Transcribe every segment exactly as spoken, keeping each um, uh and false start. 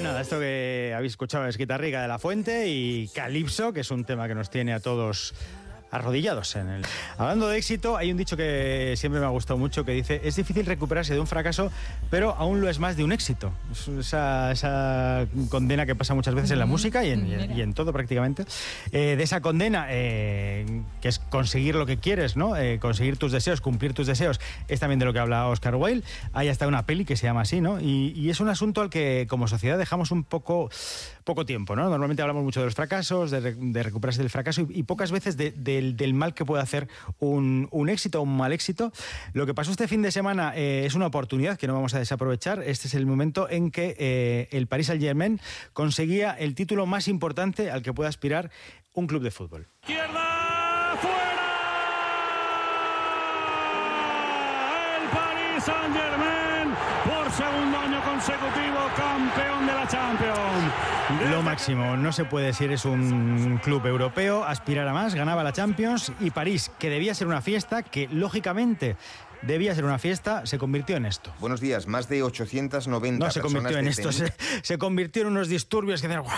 Pues nada, esto que habéis escuchado es Guitarrica de la Fuente y Calipso, que es un tema que nos tiene a todos arrodillados en el... Hablando de éxito, hay un dicho que siempre me ha gustado mucho que dice: es difícil recuperarse de un fracaso, pero aún lo es más de un éxito. Es esa, esa condena que pasa muchas veces en la música y en, y en, y en todo prácticamente. Eh, de esa condena, eh, que es conseguir lo que quieres, ¿no? Eh, conseguir tus deseos, cumplir tus deseos, es también de lo que habla Oscar Wilde. Hay hasta una peli que se llama así, ¿no? Y, y es un asunto al que como sociedad dejamos un poco, poco tiempo, ¿no? Normalmente hablamos mucho de los fracasos, de, de recuperarse del fracaso y, y pocas veces de, de Del, del mal que puede hacer un, un éxito o un mal éxito. Lo que pasó este fin de semana eh, es una oportunidad que no vamos a desaprovechar. Este es el momento en que eh, el Paris Saint-Germain conseguía el título más importante al que puede aspirar un club de fútbol. ¡Izquierda! ¡Fuera! El Paris Saint-Germain, por segundo año consecutivo, campeón de la Champions. Lo máximo, no se puede, si eres un club europeo, aspirar a más. Ganaba la Champions y París, que debía ser una fiesta, que lógicamente debía ser una fiesta, se convirtió en esto. Buenos días, más de ochocientas noventa No se convirtió en esto, se, se convirtió en unos disturbios que hacían...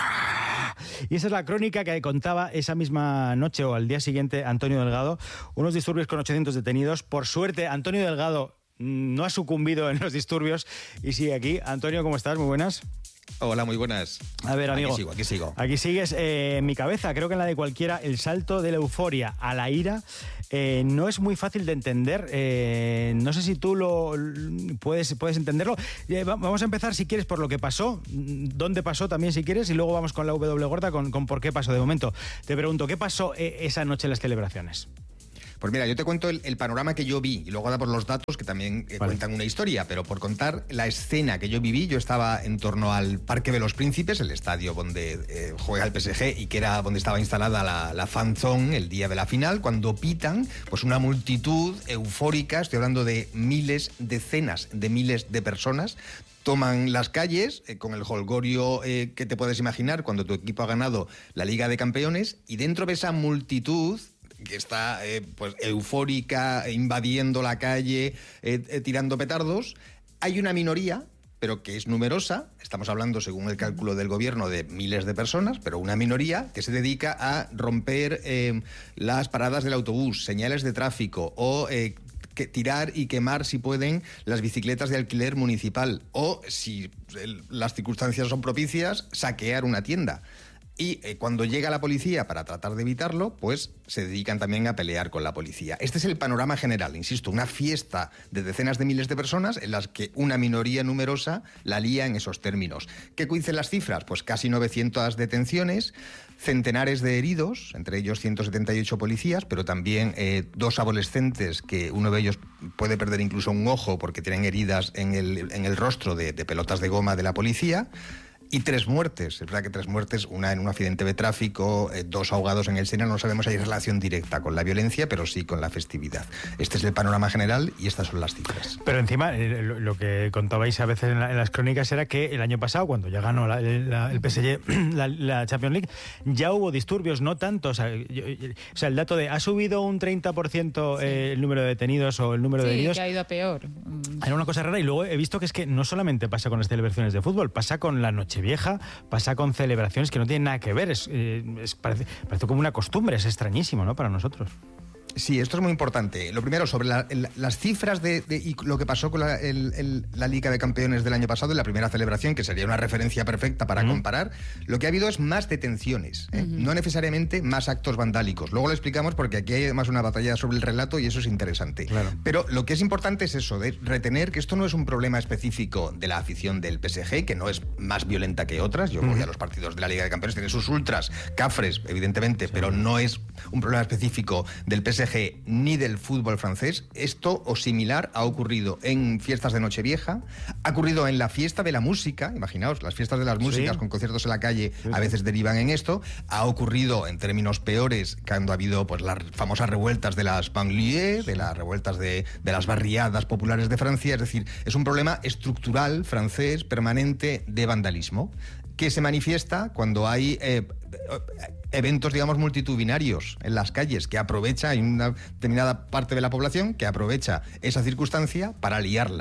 Y esa es la crónica que contaba esa misma noche o al día siguiente Antonio Delgado, unos disturbios con ochocientos detenidos. Por suerte, Antonio Delgado no ha sucumbido en los disturbios y sigue aquí. Antonio, ¿cómo estás? Muy buenas. Hola, muy buenas. A ver, amigo. Aquí sigo, aquí sigo. Aquí sigues. Eh, en mi cabeza, creo que en la de cualquiera, el salto de la euforia a la ira eh, no es muy fácil de entender. Eh, no sé si tú lo puedes, puedes entenderlo. Eh, vamos a empezar, si quieres, por lo que pasó, dónde pasó también, si quieres, y luego vamos con la W gorda, con, con por qué pasó de momento. Te pregunto, ¿qué pasó eh, esa noche en las celebraciones? Pues mira, yo te cuento el, el panorama que yo vi y luego damos los datos que también eh, vale. cuentan una historia, pero por contar la escena que yo viví, yo estaba en torno al Parque de los Príncipes, el estadio donde eh, juega el P S G y que era donde estaba instalada la, la fan zone el día de la final, cuando pitan, pues una multitud eufórica, estoy hablando de miles, decenas de miles de personas, toman las calles eh, con el jolgorio eh, que te puedes imaginar cuando tu equipo ha ganado la Liga de Campeones, y dentro de esa multitud que está eh, pues eufórica, invadiendo la calle, eh, eh, tirando petardos, hay una minoría, pero que es numerosa, estamos hablando, según el cálculo del gobierno, de miles de personas, pero una minoría que se dedica a romper eh, las paradas del autobús, señales de tráfico o... Eh, que tirar y quemar, si pueden, las bicicletas de alquiler municipal o, si el, las circunstancias son propicias, saquear una tienda. Y eh, cuando llega la policía para tratar de evitarlo, pues se dedican también a pelear con la policía. Este es el panorama general, insisto, una fiesta de decenas de miles de personas en las que una minoría numerosa la lía en esos términos. ¿Qué dicen las cifras? Pues casi novecientas detenciones, centenares de heridos, entre ellos ciento setenta y ocho policías, pero también eh, dos adolescentes que uno de ellos puede perder incluso un ojo porque tienen heridas en el, en el rostro de, de pelotas de goma de la policía. Y tres muertes, es verdad que tres muertes, una en un accidente de tráfico, eh, dos ahogados en el Sena, no sabemos si hay relación directa con la violencia, pero sí con la festividad. Este es el panorama general y estas son las cifras. Pero encima, eh, lo, lo que contabais a veces en, la, en las crónicas era que el año pasado, cuando ya ganó la, la, el P S G la, la Champions League, ya hubo disturbios, no tanto, o sea, yo, yo, o sea el dato de ha subido un treinta por ciento sí. eh, el número de detenidos o el número sí, de heridos. Sí, que ha ido a peor. Era una cosa rara y luego he visto que es que no solamente pasa con las celebraciones de fútbol, pasa con la noche vieja, pasa con celebraciones que no tienen nada que ver, es, es, parece, parece como una costumbre, es extrañísimo, ¿no?, para nosotros. Sí, esto es muy importante. Lo primero, sobre la, el, las cifras de, de y lo que pasó con la, el, el, la Liga de Campeones del año pasado, en la primera celebración, que sería una referencia perfecta para uh-huh. comparar, lo que ha habido es más detenciones, ¿eh? uh-huh. no necesariamente más actos vandálicos. Luego lo explicamos porque aquí hay además una batalla sobre el relato y eso es interesante. Claro. Pero lo que es importante es eso, de retener que esto no es un problema específico de la afición del P S G, que no es más violenta que otras. Yo uh-huh. voy a los partidos de la Liga de Campeones, tienen sus ultras, cafres, evidentemente, sí. pero no es un problema específico del P S G ni del fútbol francés. Esto o similar ha ocurrido en fiestas de Nochevieja, ha ocurrido en la fiesta de la música, imaginaos, las fiestas de las músicas sí. con conciertos en la calle sí, a veces sí. derivan en esto, ha ocurrido en términos peores cuando ha habido pues las famosas revueltas de las banlieues, de las revueltas de, de las barriadas populares de Francia, es decir, es un problema estructural francés permanente de vandalismo que se manifiesta cuando hay eh, eventos, digamos, multitudinarios en las calles, que aprovecha, hay una determinada parte de la población que aprovecha esa circunstancia para liarla.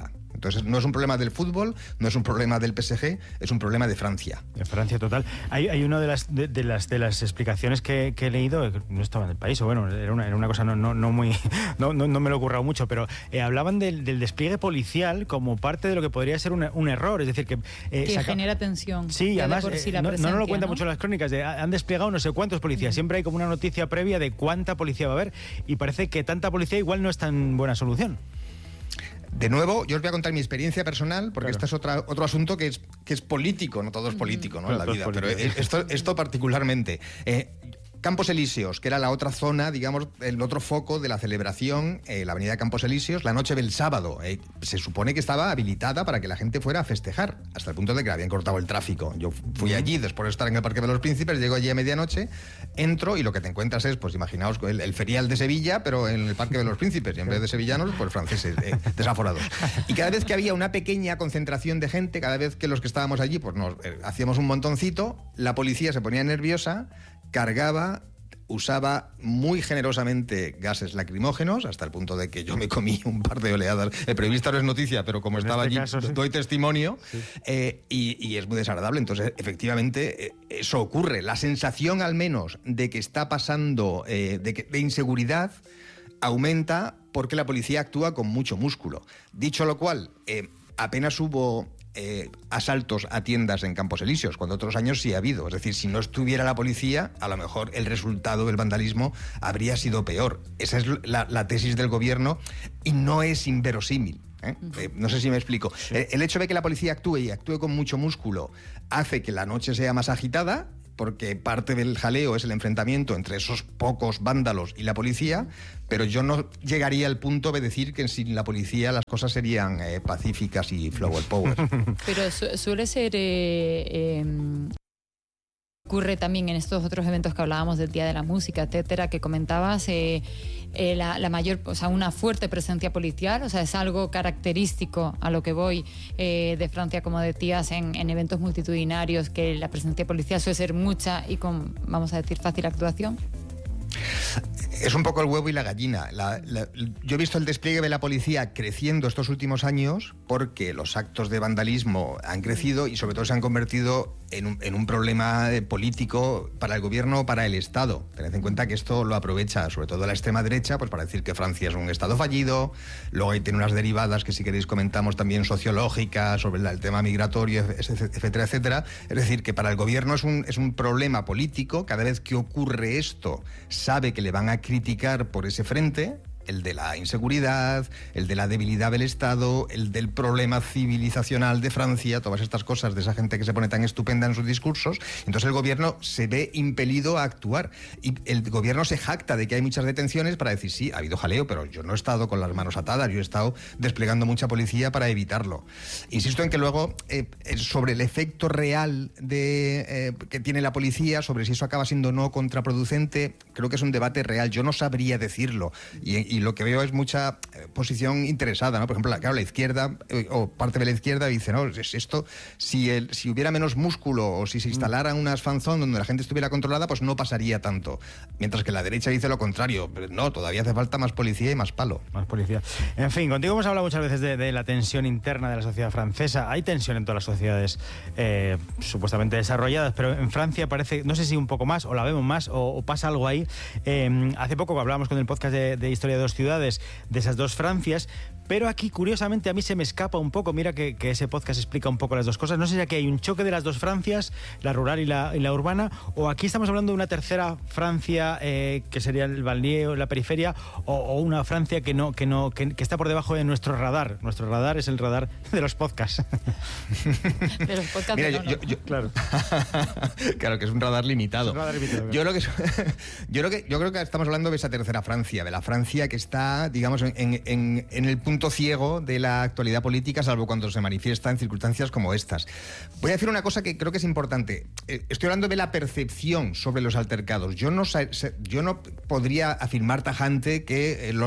Entonces no es un problema del fútbol, no es un problema del P S G, es un problema de Francia. De Francia, total. Hay, hay una de las de, de las de las explicaciones que, que he leído, no estaba en El País, o bueno, era una, era una cosa no, no, no muy no, no, no me lo he currado mucho, pero eh, hablaban del, del despliegue policial como parte de lo que podría ser un, un error, es decir, que eh, que saca... genera tensión. Sí, además sí eh, no, no nos lo cuentan ¿no? mucho las crónicas, de, han desplegado no sé cuántos policías, mm. siempre hay como una noticia previa de cuánta policía va a haber y parece que tanta policía igual no es tan buena solución. De nuevo, yo os voy a contar mi experiencia personal, porque claro. este es otra, otro asunto que es, que es político, no todo es político, ¿no? Claro, en la vida, pero esto, esto particularmente. Eh, Campos Elíseos, que era la otra zona, digamos, el otro foco de la celebración, eh, la avenida Campos Elíseos, la noche del sábado. Eh, se supone que estaba habilitada para que la gente fuera a festejar, hasta el punto de que habían cortado el tráfico. Yo fui allí, después de estar en el Parque de los Príncipes, llego allí a medianoche, entro y lo que te encuentras es, pues imaginaos, el, el ferial de Sevilla, pero en el Parque de los Príncipes, y en vez de sevillanos, pues franceses, eh, desaforados. Y cada vez que había una pequeña concentración de gente, cada vez que los que estábamos allí, pues nos eh, hacíamos un montoncito, la policía se ponía nerviosa, cargaba, usaba muy generosamente gases lacrimógenos, hasta el punto de que yo me comí un par de oleadas. El periodista no es noticia, pero como en estaba este allí, caso, sí. doy testimonio, sí. eh, y, y es muy desagradable. Entonces, efectivamente, eh, eso ocurre. La sensación, al menos, de que está pasando, eh, de, que, de inseguridad, aumenta porque la policía actúa con mucho músculo. Dicho lo cual, eh, apenas hubo Eh, asaltos a tiendas en Campos Elíseos, cuando otros años sí ha habido. Es decir, si no estuviera la policía, a lo mejor el resultado del vandalismo habría sido peor. Esa es la, la tesis del gobierno y no es inverosímil. ¿eh? Eh, no sé si me explico. Sí. Eh, el hecho de que la policía actúe y actúe con mucho músculo hace que la noche sea más agitada, porque parte del jaleo es el enfrentamiento entre esos pocos vándalos y la policía, pero yo no llegaría al punto de decir que sin la policía las cosas serían eh, pacíficas y flower power. Pero su suele ser... Eh, eh... ocurre también en estos otros eventos que hablábamos del Día de la Música, etcétera, que comentabas, eh, eh, la, la mayor, o sea, una fuerte presencia policial, o sea, es algo característico a lo que voy eh, de Francia, como decías, en, en eventos multitudinarios, que la presencia policial suele ser mucha y con, vamos a decir, fácil actuación. Es un poco el huevo y la gallina. La, la, yo he visto el despliegue de la policía creciendo estos últimos años porque los actos de vandalismo han crecido y sobre todo se han convertido en un, en un problema político para el gobierno o para el Estado. Tened en cuenta que esto lo aprovecha sobre todo la extrema derecha, pues para decir que Francia es un Estado fallido. Luego ahí tiene unas derivadas que si queréis comentamos también sociológicas sobre el tema migratorio, etcétera, etcétera. Es decir, que para el gobierno es un, es un problema político. Cada vez que ocurre esto, sabe que le van a criticar por ese frente, el de la inseguridad, el de la debilidad del Estado, el del problema civilizacional de Francia, todas estas cosas de esa gente que se pone tan estupenda en sus discursos. Entonces el gobierno se ve impelido a actuar y el gobierno se jacta de que hay muchas detenciones para decir, sí, ha habido jaleo, pero yo no he estado con las manos atadas, yo he estado desplegando mucha policía para evitarlo. Insisto en que luego, eh, sobre el efecto real de, eh, que tiene la policía, sobre si eso acaba siendo o no contraproducente, creo que es un debate real. Yo no sabría decirlo y, y lo que veo es mucha eh, posición interesada, ¿no? Por ejemplo, la, claro, la izquierda eh, o parte de la izquierda dice, no, es esto, si, el, si hubiera menos músculo o si se instalaran unas fanzón donde la gente estuviera controlada, pues no pasaría tanto. Mientras que la derecha dice lo contrario, no, todavía hace falta más policía y más palo. Más policía. En fin, contigo hemos hablado muchas veces de, de la tensión interna de la sociedad francesa. Hay tensión en todas las sociedades eh, supuestamente desarrolladas, pero en Francia parece, no sé si un poco más, o la vemos más, o, o pasa algo ahí. Eh, hace poco hablábamos con el podcast de, de Historia de dos ciudades, de esas dos Francias, pero aquí curiosamente a mí se me escapa un poco, mira que, que ese podcast explica un poco las dos cosas, no sé si aquí hay un choque de las dos Francias, la rural y la, y la urbana, o aquí estamos hablando de una tercera Francia eh, que sería el banlieue, la periferia, o, o una Francia que no, que no, que, que está por debajo de nuestro radar. Nuestro radar es el radar de los podcasts. De los podcasts. Mira, de yo, no, yo, no. yo, claro. Claro que es un radar limitado. Un radar limitado, claro. Yo creo que yo creo que yo creo que estamos hablando de esa tercera Francia, de la Francia que está, digamos, en, en, en el punto ciego de la actualidad política, salvo cuando se manifiesta en circunstancias como estas. Voy a decir una cosa que creo que es importante. Estoy hablando de la percepción sobre los altercados. Yo no, yo no podría afirmar tajante que los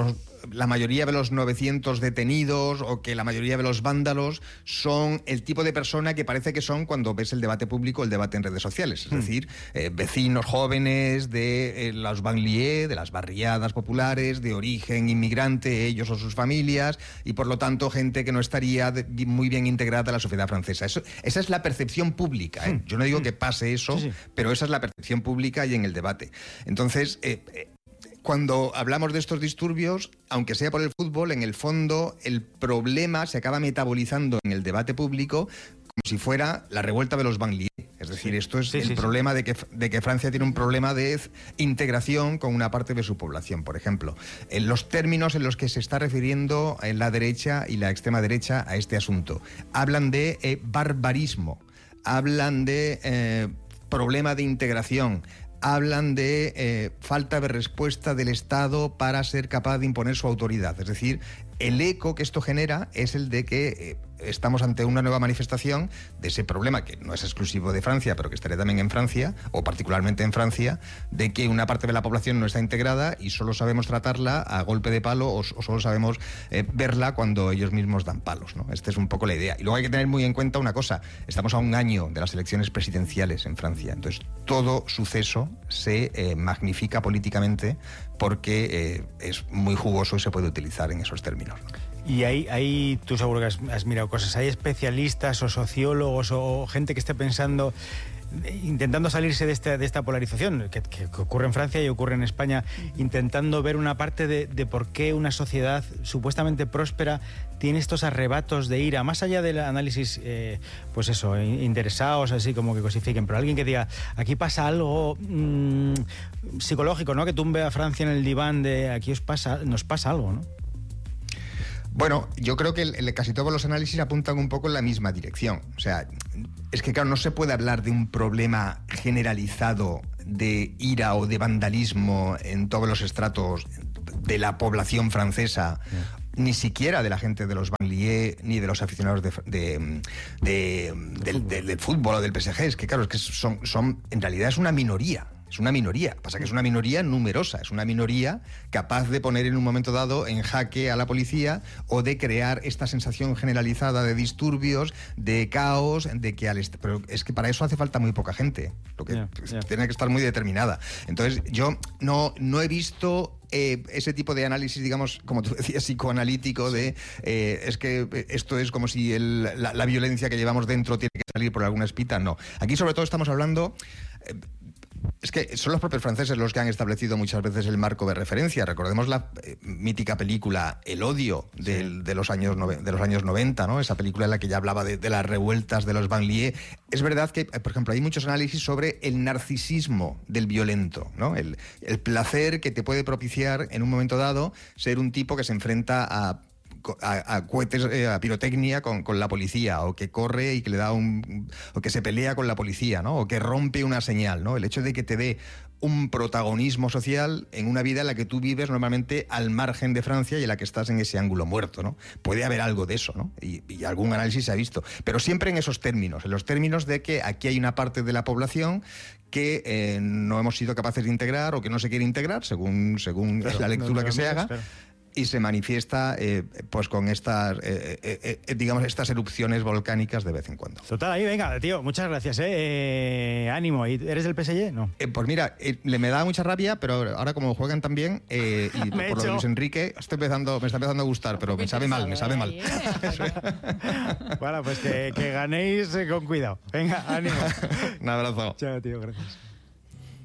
la mayoría de los novecientos detenidos o que la mayoría de los vándalos son el tipo de persona que parece que son cuando ves el debate público, el debate en redes sociales. Es mm. decir, eh, vecinos jóvenes de eh, los banlieues, de las barriadas populares, de origen inmigrante, ellos o sus familias, y por lo tanto gente que no estaría de, muy bien integrada a la sociedad francesa. Eso, esa es la percepción pública. ¿eh? Mm. Yo no digo mm. que pase eso, sí, sí. pero esa es la percepción pública y en el debate. Entonces, eh, eh, cuando hablamos de estos disturbios, aunque sea por el fútbol, en el fondo el problema se acaba metabolizando en el debate público como si fuera la revuelta de los banlieues. Es decir, esto es sí, el sí, problema sí. De, que, de que Francia tiene un problema de integración con una parte de su población, por ejemplo. En los términos en los que se está refiriendo en la derecha y la extrema derecha a este asunto. Hablan de eh, barbarismo, hablan de eh, problema de integración, hablan de eh, falta de respuesta del Estado para ser capaz de imponer su autoridad. Es decir, el eco que esto genera es el de que eh, estamos ante una nueva manifestación de ese problema, que no es exclusivo de Francia, pero que estaría también en Francia, o particularmente en Francia, de que una parte de la población no está integrada y solo sabemos tratarla a golpe de palo o, o solo sabemos eh, verla cuando ellos mismos dan palos, ¿no? Esta es un poco la idea. Y luego hay que tener muy en cuenta una cosa, estamos a un año de las elecciones presidenciales en Francia, entonces todo suceso se eh, magnifica políticamente porque eh, es muy jugoso y se puede utilizar en esos términos. Y ahí, ahí tú seguro que has, has mirado cosas. ¿Hay especialistas o sociólogos o gente que esté pensando, intentando salirse de esta, de esta polarización que, que ocurre en Francia y ocurre en España, intentando ver una parte de, de por qué una sociedad supuestamente próspera tiene estos arrebatos de ira, más allá del análisis, eh, pues eso, interesados, así como que cosifiquen, pero alguien que diga, aquí pasa algo mmm, psicológico, ¿no? Que tumbe a Francia en el diván de aquí os pasa, nos pasa algo, ¿no? Bueno, yo creo que el, el, casi todos los análisis apuntan un poco en la misma dirección. O sea, es que claro, no se puede hablar de un problema generalizado de ira o de vandalismo en todos los estratos de la población francesa, sí. ni siquiera de la gente de los banlieues, ni de los aficionados de, de, de, de, de, de, del fútbol o del P S G. Es que claro, es que son, son en realidad es una minoría. Es una minoría, pasa que es una minoría numerosa, es una minoría capaz de poner en un momento dado en jaque a la policía o de crear esta sensación generalizada de disturbios, de caos, de que al est- pero es que para eso hace falta muy poca gente, lo que yeah, yeah. tiene que estar muy determinada. Entonces yo no, no he visto Eh, ese tipo de análisis, digamos, como tú decías, psicoanalítico de eh, es que esto es como si el, la, la violencia que llevamos dentro tiene que salir por alguna espita. No, aquí sobre todo estamos hablando eh, es que son los propios franceses los que han establecido muchas veces el marco de referencia. Recordemos la eh, mítica película El odio del, sí. de, los años nove, de los años noventa, ¿no? Esa película en la que ya hablaba de, de las revueltas de los banlieues. Es verdad que, por ejemplo, hay muchos análisis sobre el narcisismo del violento, ¿no? El, el placer que te puede propiciar en un momento dado ser un tipo que se enfrenta a A, a cohetes, eh, a pirotecnia con, con la policía, o que corre y que le da un, o que se pelea con la policía, ¿no? O que rompe una señal, ¿no? El hecho de que te dé un protagonismo social en una vida en la que tú vives normalmente al margen de Francia y en la que estás en ese ángulo muerto, ¿no? Puede haber algo de eso, ¿no? Y, y algún análisis se ha visto, pero siempre en esos términos, en los términos de que aquí hay una parte de la población que eh, no hemos sido capaces de integrar o que no se quiere integrar, según, según claro, la lectura no, que se haga. Espero. Y se manifiesta eh, pues con estas, eh, eh, eh, digamos, estas erupciones volcánicas de vez en cuando. Total, ahí, venga, tío, muchas gracias, ¿eh? eh ánimo. ¿Y eres del P S G? No. Eh, pues mira, eh, le me da mucha rabia, pero ahora como juegan tan bien, eh, y por, por lo de Luis Enrique, estoy empezando, me está empezando a gustar, pero me sabe mal, me sabe mal. Bueno, pues que, que ganéis eh, con cuidado. Venga, ánimo. Un abrazo. Chao, tío, gracias.